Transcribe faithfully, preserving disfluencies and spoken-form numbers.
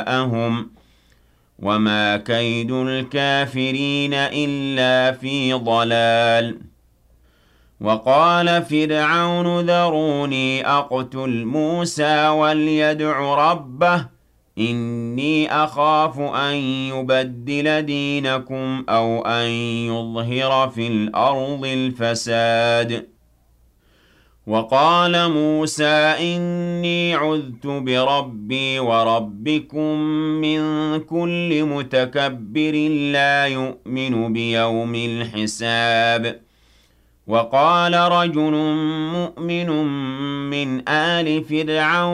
جاءهم وما كيد الكافرين إلا في ضلال وقال فرعون ذروني أقتل موسى وليدع ربه إني أخاف أن يبدل دينكم أو أن يظهر في الأرض الفساد وقال موسى إني عذت بربي وربكم من كل متكبر لا يؤمن بيوم الحساب وقال رجل مؤمن من آل فرعون